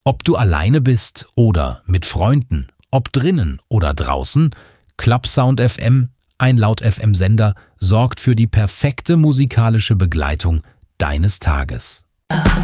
Ob du alleine bist oder mit Freunden, ob drinnen oder draußen, Club Sound FM, ein Laut FM Sender, sorgt für die perfekte musikalische Begleitung deines Tages.